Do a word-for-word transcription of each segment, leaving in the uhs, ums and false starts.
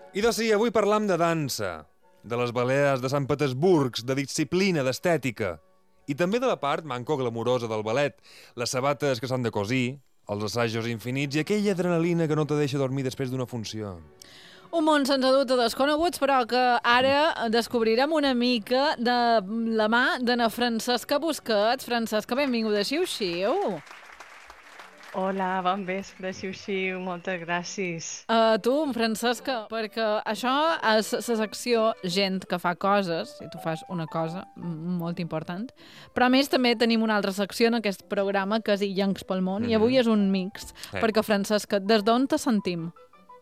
I doncs sí, avui parlam de dansa, de les balears de Sant Petersburg, de disciplina, d'estètica, i també de la part manco glamurosa del ballet, les sabates que s'han de cosir, els assajos infinits i aquella adrenalina que no te deixa dormir després d'una funció. Un món sense dubte desconeguts, però que ara descobrirem una mica de la mà d'Anna Francesca Busquets. Francesca, benvinguda a Xiu Xiu. Hola, bon vespre, Xiu Xiu, moltes gràcies. A tu, Francesca, perquè això és la secció gent que fa coses, i tu fas una cosa molt important, però a més també tenim una altra secció en aquest programa que és Illencs pel món, mm-hmm. i avui és un mix, hey. perquè, Francesca, des d'on te sentim?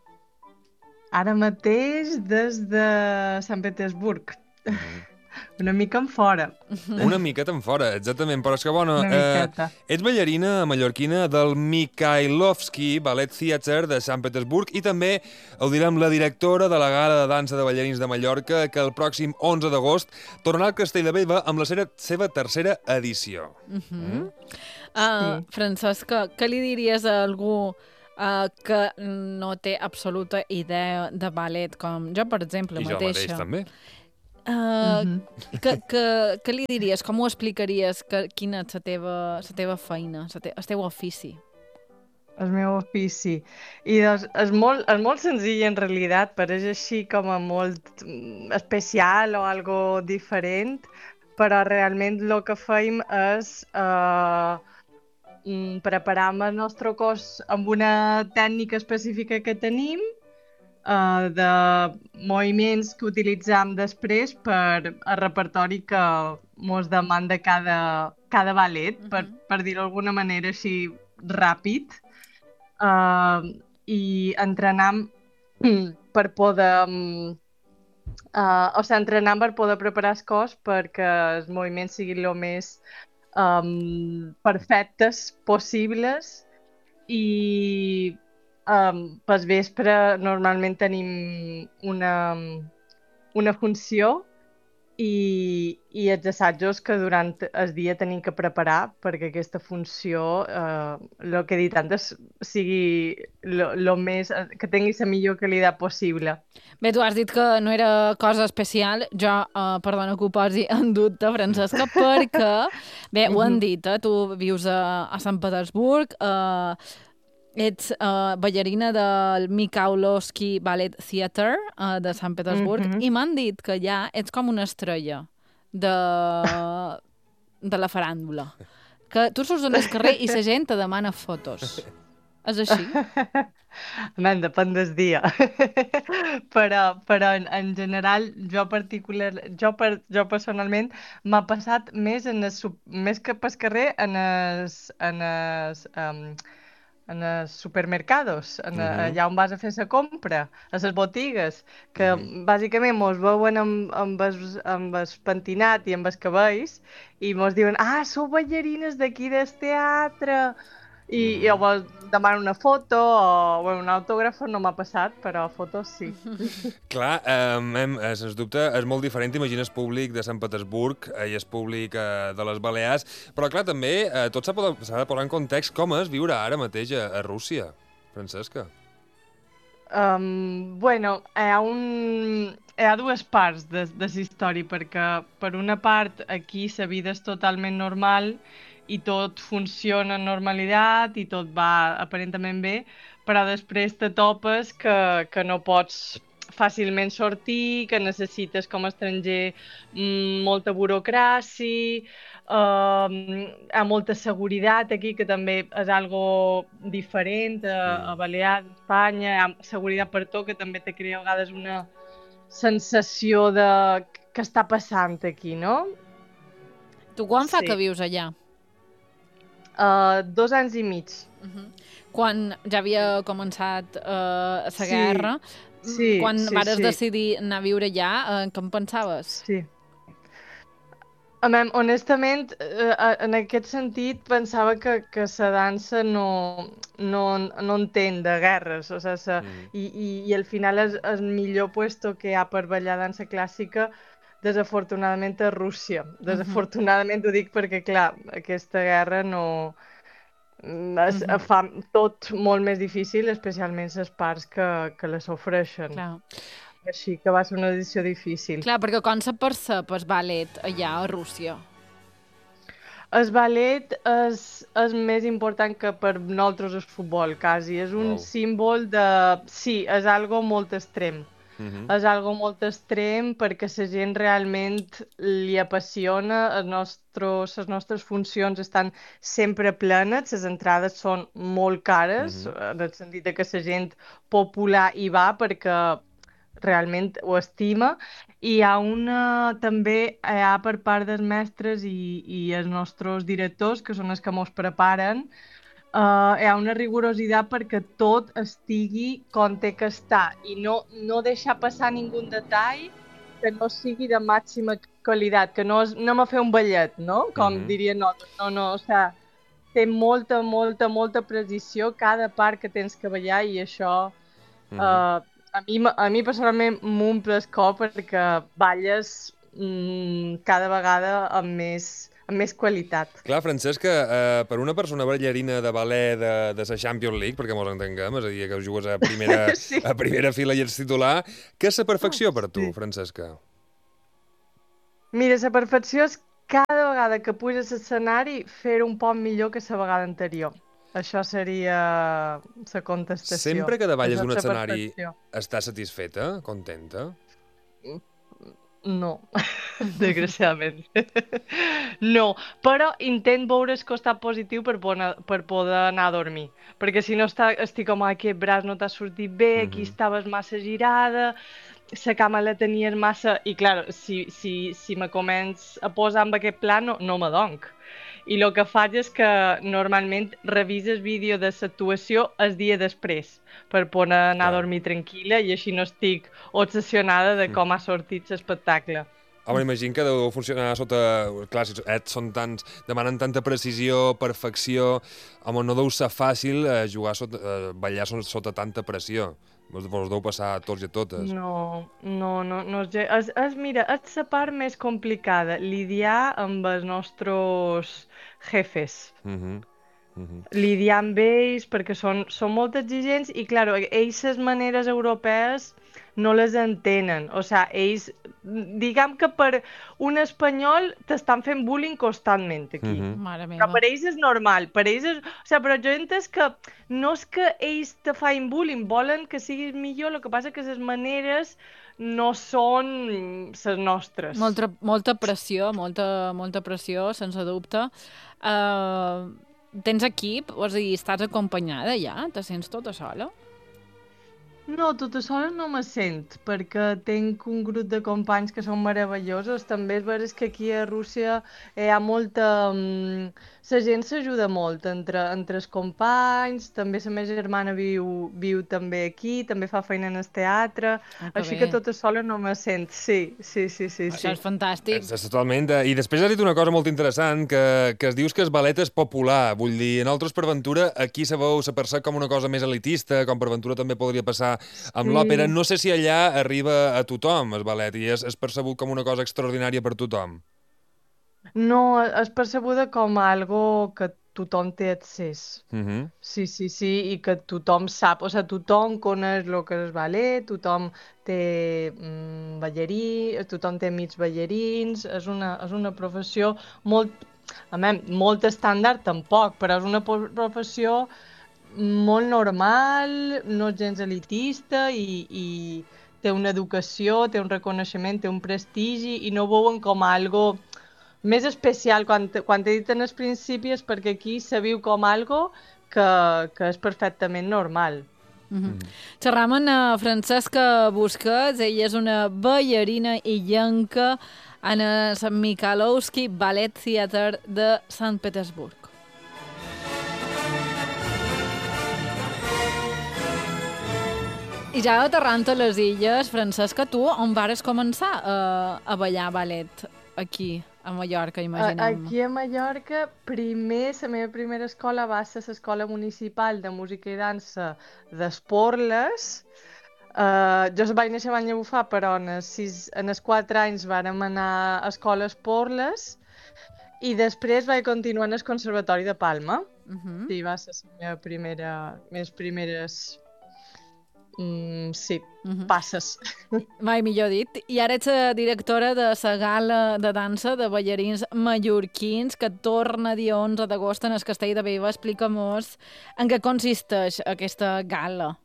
Ara mateix des de Sant Petersburg. Mm-hmm. Una mica en fora. Una miqueta en fora, exactament. Però és que, bueno, eh, ets ballarina mallorquina del Mikhailovsky Ballet Theatre de Sant Petersburg i també, ho direm, la directora de la Gala de Dansa de Ballarins de Mallorca, que el pròxim onze d'agost tornarà al Castell de Bellva amb la seva tercera edició. Uh-huh. mm? uh, sí. Francesca, què li diries a algú Uh, que no té absoluta idea de ballet, com jo, per exemple, I mateixa. I jo mateix, també. Uh, mm-hmm. que, que, que li diries, com ho explicaries, que, quina és la teva, la teva feina, la te, el teu ofici? El meu ofici. I doncs és molt, és molt senzill en realitat, pareix així com a molt especial o algo diferent, però realment el que fem és Uh, preparam el nostre cos amb una tècnica específica que tenim, uh, de moviments que utilitzam després per el repertori que mos demanda cada, cada ballet, uh-huh. per, per dir-ho d'alguna manera així ràpid, uh, i entrenam per poder uh, o sigui, entrenam per poder preparar el cos perquè els moviments siguin el més Um, perfectes possibles i um, pel vespre normalment tenim una, una funció i, i els assajos que durant el dia tenim que preparar perquè aquesta funció, uh, el que he dit antes, sigui lo més, que tingui la millor qualitat possible. Bé, tu has dit que no era cosa especial, jo, uh, perdona que ho posi en dubte, Francesca, perquè, bé, ho han dit, eh? Tu vius a, a Sant Petersburg, uh, ets uh, ballarina del Mikhailovsky Ballet Theatre uh, de Sant Petersburg, mm-hmm. i m'han dit que ja ets com una estrella de, de la faràndula. Que tu surts al carrer i la gent te demana fotos. És així? Man, depèn del dia. però però en, en general, jo particular, jo, per, jo personalment m'ha passat més, en el, més que pel carrer en els, en els, um, en els supermercados, en, uh-huh. allà on vas a fer la compra, a les botigues, que uh-huh. bàsicament mos veuen amb, amb, el, amb el pentinat i amb els cabells i mos diuen, ah, sou ballarines d'aquí del teatre, i, mm. i llavors demanen una foto o bueno, un autògraf, no m'ha passat, però fotos sí. Clar, eh, sens dubte, és molt diferent, imagina el públic de Sant Petersburg i el públic eh, de les Balears, però clar, també eh, tot s'ha de posar en context com és viure ara mateix a, a Rússia, Francesca. Um, bueno, hi ha, un, hi ha dues parts de, de la història, perquè per una part aquí la vida és totalment normal i tot funciona en normalitat i tot va aparentment bé, però després te topes que, que no pots fàcilment sortir, que necessites com a estranger molta burocràcia, uh, hi ha molta seguretat aquí, que també és algo diferent a, a Balears, a Espanya, hi ha seguretat per tot, que també te crea a vegades una sensació de què està passant aquí, no? Tu quan fa sí. que vius allà? Uh, dos anys i mig. Uh-huh. Quan ja havia començat uh, la sí, guerra, sí, quan sí, vares sí. decidir anar a viure allà, uh, què en pensaves? Sí. A mi, honestament, uh, en aquest sentit, pensava que, que la dansa no, no, no entén de guerres, o sigui, sa, mm. i, i, i al final és el millor puesto que hi ha per ballar dansa clàssica, desafortunadament a Rússia. Desafortunadament uh-huh. ho dic perquè, clar, aquesta guerra no, Es, Mhm. fa tot molt més difícil, especialment les parts que, que les sofreixen. Clar. Així que va ser una decisió difícil. Clar, perquè com se percep el ballet allà a Rússia? El ballet és, és més important que per nosaltres el futbol, quasi. És un Wow. símbol de... Sí, és algo molt extrem. Mhm. És algo molt extrem perquè la gent realment li apassiona, els nostres, les nostres funcions estan sempre plenes, les entrades són molt cares, Mhm. en el sentit de que la gent popular hi va perquè realment ho estima, i hi ha una, també hi ha per part dels mestres i, i els nostres directors, que són els que mos preparen, uh, hi ha una rigorositat perquè tot estigui com té que estar i no, no deixar passar ningú detall que no sigui de màxima qualitat, que no és, anem a fer un ballet, no? Com Mhm. dirien nosaltres. No, no, o sigui, té molta, molta, molta precisió cada part que tens que ballar i això Mhm. uh, a mi, m- a mi personalment m'omple el cor perquè balles mm, cada vegada amb més, amb més qualitat. Clar, Francesca, eh, per una persona ballarina de ballet de, de la Champions League, perquè mos entenguem, és a dir, que jugues a primera, Sí. a primera fila i ets titular, què és la perfecció per tu, Sí. Francesca? Mira, la perfecció és cada vegada que puges a l'escenari fer un poc millor que la vegada anterior. Això seria la contestació. Sempre que davalles Això d'un és la escenari perfecció. estàs satisfeta, contenta? No, desgraciadament. No, però intent veure el costat positiu per poder, per poder anar a dormir. Perquè si no està, estic com, aquest braç no t'ha sortit bé, aquí Mhm. estaves massa girada, la cama la tenies massa... I clar, si, si, si me començ a posar en aquest pla, no, no m'adonc. I el que faig és que normalment revises vídeo de l'actuació el dia després per poder anar a Clar. dormir tranquil·la i així no estic obsessionada de com ha sortit l'espectacle. Home, imagino que deu funcionar sota... Clar, si ets són tants... demanen tanta precisió, perfecció... Home, no deu ser fàcil eh, jugar sota... Eh, ballar sota, sota tanta pressió. Vos, vos deu passar a tots i a totes. No, no, no, no és, ge- és, és, mira, és la part més complicada, lidiar amb els nostres jefes. Mhm. Mhm. Lidiar amb ells perquè són, són molt exigents i, clar, ells les maneres europees no les entenen. O sigui, ells, diguem que per un espanyol t'estan fent bullying constantment aquí. Mhm. Mare Però meva. per ells és normal, per ells és... O sigui, però jo he entès que no és que ells te facin bullying, volen que siguis millor, el que passa que les maneres no són les nostres. Molta, molta pressió, molta, molta pressió, sense dubte. Uh, tens equip? O sigui, estàs acompanyada ja? Te sents tota sola? No, tota sola no me sent, perquè tinc un grup de companys que són meravellosos. També és veritat que aquí a Rússia hi ha molta... mm, La gent s'ajuda molt entre, entre els companys, també la meva germana viu, viu també aquí, també fa feina en el teatre, Oh, que així bé. que tota sola no me sent. Sí, sí, sí, sí, Això sí. és fantàstic. És, és totalment... eh, I després has dit una cosa molt interessant, que, que es dius que el ballet és popular. Vull dir, en altres per Ventura, aquí sabeu, se percep com una cosa més elitista, com per Ventura també podria passar amb l'òpera. Sí. No sé si allà arriba a tothom, el ballet, i és, és percebut com una cosa extraordinària per tothom. No, és percebuda com algo que tothom té accés. Mhm. Sí, sí, sí, i que tothom sap, o sigui, tothom coneix el que és el ballet, tothom té mm, ballarí, tothom té amics ballarins, és una, és una professió molt, a mi, molt estàndard tampoc, però és una po- professió molt normal, no gens elitista i, i té una educació, té un reconeixement, té un prestigi i no ho veuen com a algo més especial. Quan, te- quan t'he dit en el principi és perquè aquí se viu com algo que, que és perfectament normal. Mm -hmm. Xerram amb uh, Francesca Busquets, ella és una ballarina illenca en el Sant Mikhailovsky Ballet Theatre de Sant Petersburg. I ja aterrant a les illes, Francesca, tu on vares començar a, a ballar ballet aquí, a Mallorca, A- imaginem? Aquí a Mallorca, primer, la meva primera escola va ser l'Escola Municipal de Música i Dansa d'Esporles. Uh, jo vaig néixer a Banyabufar, però en els, sis, en els quatre anys vàrem anar a Escola Esporles I després vaig continuar en el Conservatori de Palma. Uh -huh. Sí, va ser la meva primera, mes primeres mm, sí, uh -huh. passes. Mai millor dit. I ara ets la directora de la gala de dansa de ballarins mallorquins que torna dia onze d'agost en el Castell de Bellver. Explica-mos en què consisteix aquesta gala.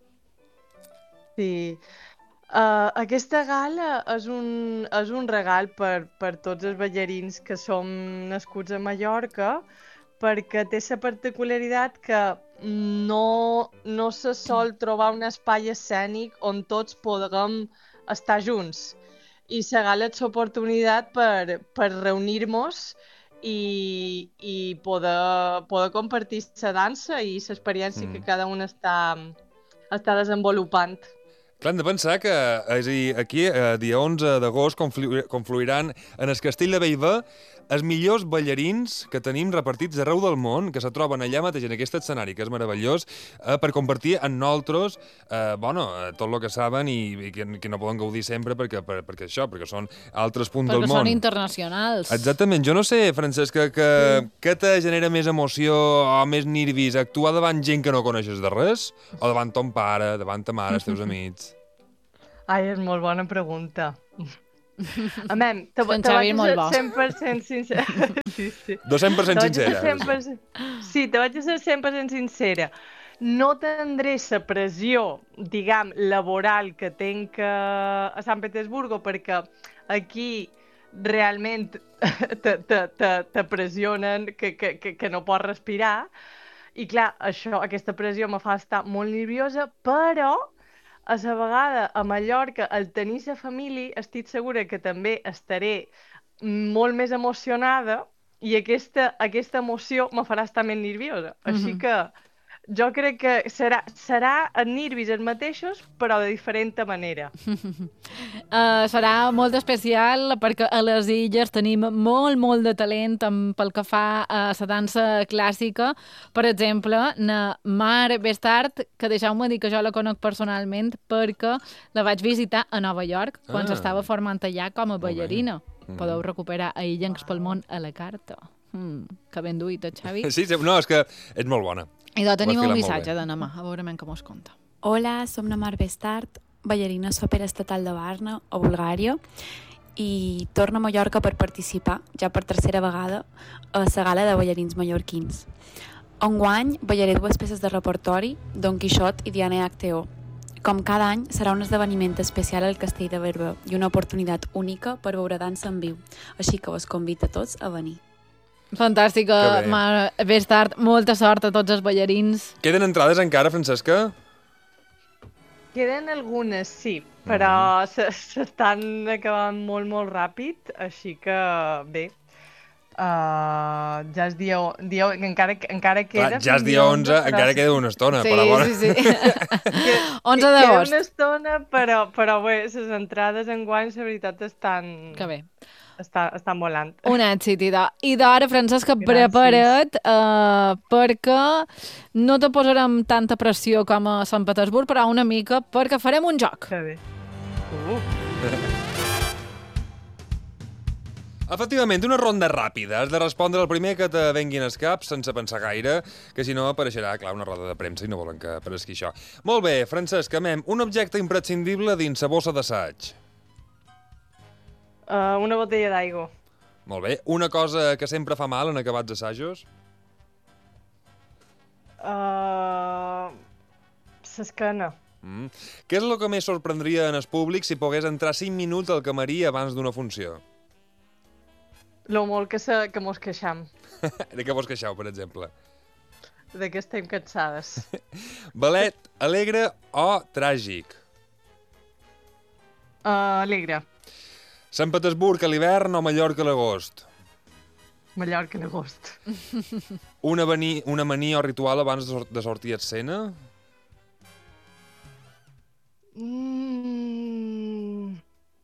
Sí. Uh, aquesta gala és un, és un regal per, per tots els ballarins que som nascuts a Mallorca, perquè té la particularitat que no, no se sol trobar un espai escènic on tots puguem estar junts. I la gala és l'oportunitat per, per reunir-nos i, i poder, poder compartir la dansa i l'experiència mm. que cada un està, està desenvolupant. Clar, hem de pensar que és a dir, aquí, eh, dia onze d'agost, conflu confluiran en el Castell de Bellver els millors ballarins que tenim repartits arreu del món, que se troben allà mateix en aquest escenari, que és meravellós, eh, per compartir amb nosaltres eh, bueno, tot el que saben i, i que, que no poden gaudir sempre perquè, per, perquè això, perquè són altres punts perquè del món. Perquè són internacionals. Exactament. Jo no sé, Francesca, que, sí. què te genera més emoció o més nervis, actuar davant gent que no coneixes de res o davant ton pare, davant ta mare, els teus amics? Ai, és molt bona pregunta. A mi, te, te vaig ser cent per cent sincera. Sí, sí. dos-cents per cent sincera. cent per cent... Sí, te vaig ser cent per cent sincera. No tindré la pressió, diguem, laboral que tinc a Sant Petersburgo, perquè aquí realment te, te, te, te pressionen que, que, que, que no pots respirar. I clar, això, aquesta pressió me fa estar molt nerviosa, però a la vegada, a Mallorca, al tenir la família, estic segura que també estaré molt més emocionada i aquesta, aquesta emoció me farà estar més nerviosa. Mm-hmm. Així que jo crec que serà, serà en nervis els mateixos, però de diferent manera. uh, serà molt especial perquè a les Illes tenim molt, molt de talent amb, pel que fa a la dansa clàssica. Per exemple, na Mar Bestart, que deixeu-me dir que jo la conec personalment perquè la vaig visitar a Nova York quan ah. s'estava formant allà com a ballarina. Mm. Podeu recuperar a Illencs pel món a la carta. Mm, que ben duit, eh, Xavi? Sí, sí, no, és que és molt bona. I doncs tenim un missatge de Namà, a veure què mos conta. Hola, som na Mar Bestart, ballarina a l'Òpera Estatal de Varna, a Bulgària, i torno a Mallorca per participar, ja per tercera vegada, a la gala de ballarins mallorquins. Enguany ballaré dues peces de repertori, Don Quixot i Diana i Acteó. Com cada any, serà un esdeveniment especial al Castell de Bellver i una oportunitat única per veure dansa en viu, així que us convido a tots a venir. Fantàstica, Mar Bestart. Molta sort a tots els ballarins. Queden entrades encara, Francesca? Queden algunes, sí, però mm. s'estan acabant molt, molt ràpid, així que bé, uh, ja és dia, dia encara, encara queda... Clar, ja és dia onze, onze encara queda una estona. Sí, per la bona. sí, sí. onze d'agost. Queda una estona, però, però bé, les entrades enguany, la veritat, estan... Que bé. Està, estan volant. Un èxit, i d'ara, Francesca, prepara't uh, perquè no te posarem tanta pressió com a Sant Petersburg, però una mica, perquè farem un joc. Que bé. Uh. Efectivament, una ronda ràpida. Has de respondre el primer que te venguin als caps sense pensar gaire, que si no apareixerà, clar, una roda de premsa i no volen que aparegui això. Molt bé, Francesca, mem, un objecte imprescindible dins la bossa d'assaig. Uh, una botella d'aigua. Molt bé. Una cosa que sempre fa mal en acabats assajos? Uh, S'escana. Mm. Què és el que més sorprendria en el públic si pogués entrar cinc minuts al camarí abans d'una funció? Lo molt que, se, que mos queixam. De què vos queixeu, per exemple? De que estem cansades. Ballet alegre o tràgic? Uh, alegre. Sant Petersburg a l'hivern o Mallorca a l'agost? Mallorca a l'agost. Una, una mania o ritual abans de, sort de sortir a escena? Mm.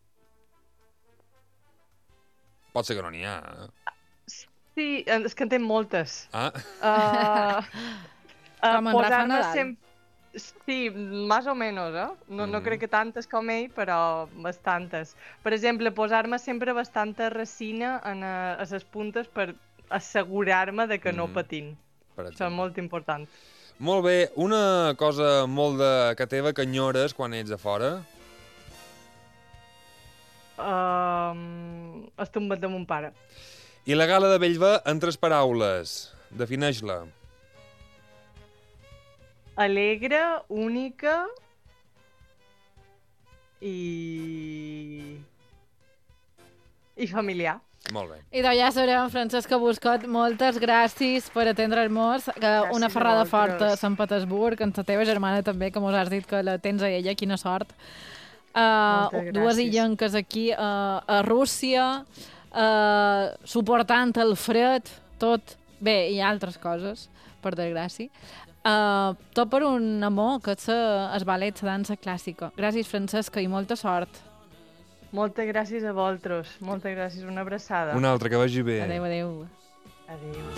Pot ser que no n'hi ha. Eh? Sí, és que en tem moltes. Ah. Uh, uh, Posar-me sempre... Sí, més o menys, eh? No, mm. no crec que tantes com ell, però bastantes. Per exemple, posar-me sempre bastanta resina en a, a les puntes per assegurar-me de que no Mhm. patin. Per Això és exemple. molt important. Molt bé. Una cosa molt de que teva que enyores quan ets a fora? Um, el tombat de mon pare. I la gala de Bellver, en tres paraules. Defineix-la. Alegre, única i... i familiar. Molt bé. I doncs ja sabem, Francesca Buscot, moltes gràcies per atendre'ns, que Gràcies una a ferrada vosaltres. forta a Sant Petersburg, amb la teva germana també, que mos has dit que la tens a ella, quina sort. Uh, Moltes dues gràcies. illenques aquí uh, a Rússia, uh, suportant el fred, tot. Bé, i altres coses, per desgràcia. Uh, tot per un amor, que és uh, el ballet, la dansa clàssica. Gràcies, Francesca, i molta sort. Moltes gràcies a vosaltres. Moltes gràcies. Una abraçada. Una altra, que vagi bé. Adéu, adéu. Adéu.